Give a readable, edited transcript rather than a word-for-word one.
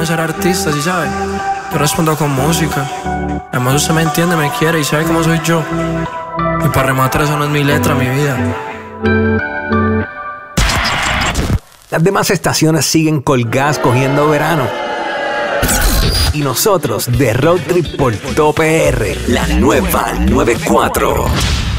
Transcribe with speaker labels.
Speaker 1: no ser artista, ¿sí sabes? Yo respondo con música. Además usted me entiende, me quiere y sabe cómo soy yo. Y para rematar, eso no es mi letra, mi vida.
Speaker 2: Las demás estaciones siguen colgadas cogiendo verano. Y nosotros de Road Trip por Top PR, la nueva 94.